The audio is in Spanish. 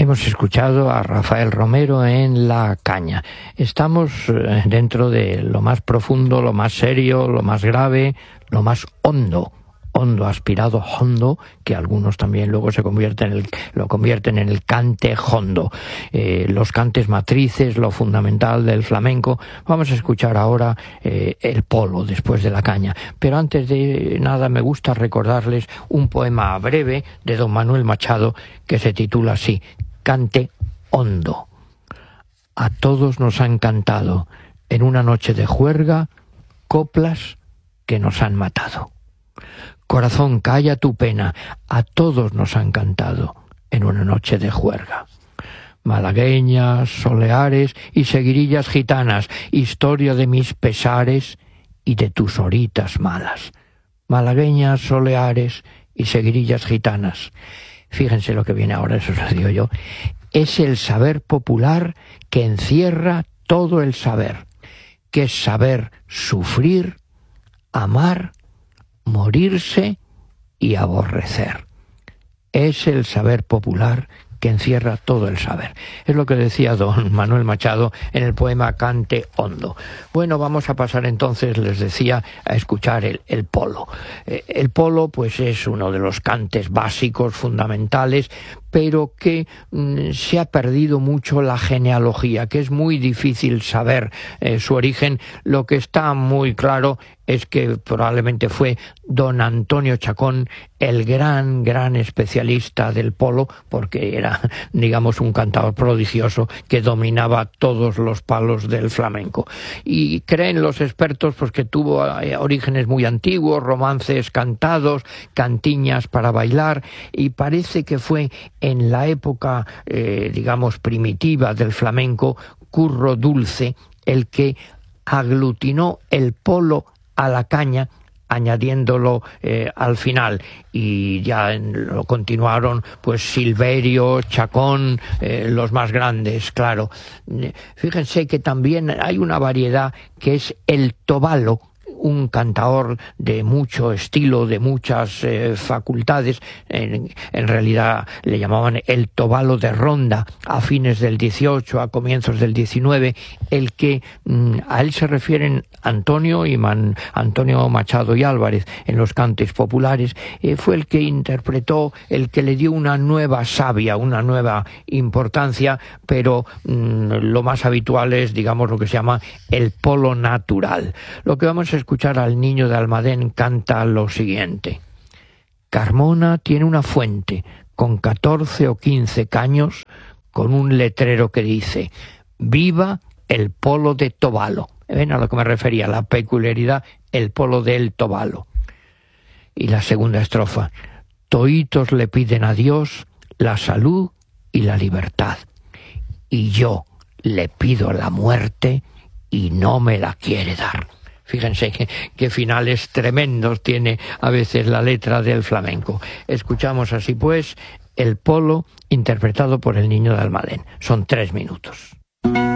Hemos escuchado a Rafael Romero en La Caña. Estamos dentro de lo más profundo, lo más serio, lo más grave, lo más hondo aspirado, hondo, que algunos también luego lo convierten en el cante hondo. Los cantes matrices, lo fundamental del flamenco. Vamos a escuchar ahora el polo después de La Caña. Pero antes de nada me gusta recordarles un poema breve de don Manuel Machado que se titula así: Cante hondo. A todos nos han cantado en una noche de juerga coplas que nos han matado. Corazón, calla tu pena, a todos nos han cantado en una noche de juerga. Malagueñas, soleares y seguirillas gitanas, historia de mis pesares y de tus horitas malas. Malagueñas, soleares y seguirillas gitanas. Fíjense lo que viene ahora, eso os lo digo yo. Es el saber popular que encierra todo el saber, que es saber sufrir, amar, morirse y aborrecer. Es el saber popular que encierra todo el saber. Es lo que decía don Manuel Machado en el poema Cante hondo. Bueno, vamos a pasar entonces, les decía, a escuchar el polo. El polo, pues, es uno de los cantes básicos, fundamentales, pero que se ha perdido mucho la genealogía, que es muy difícil saber su origen. Lo que está muy claro es que probablemente fue don Antonio Chacón el gran especialista del polo, porque era, digamos, un cantador prodigioso que dominaba todos los palos del flamenco. Y creen los expertos pues que tuvo orígenes muy antiguos, romances cantados, cantiñas para bailar, y parece que fue en la época, digamos, primitiva del flamenco, Curro Dulce el que aglutinó el polo a la caña, añadiéndolo al final, y ya lo continuaron pues Silverio, Chacón, los más grandes, claro. Fíjense que también hay una variedad que es el tobalo, un cantaor de mucho estilo, de muchas facultades. En realidad le llamaban el tobalo de ronda a fines del 18, a comienzos del 19, el que a él se refieren Antonio Machado y Álvarez en los cantes populares. Fue el que interpretó, el que le dio una nueva savia, una nueva importancia, pero lo más habitual es, digamos, lo que se llama el polo natural. Lo que vamos a escuchar al Niño de Almadén canta lo siguiente: Carmona tiene una fuente con 14 o 15 caños, con un letrero que dice: viva el polo de Tobalo. ¿Ven a lo que me refería? La peculiaridad, el polo del Tobalo. Y la segunda estrofa: toitos le piden a Dios la salud y la libertad, y yo le pido la muerte y no me la quiere dar. Fíjense qué finales tremendos tiene a veces la letra del flamenco. Escuchamos así pues el polo interpretado por el Niño de Almadén. Son 3 minutos.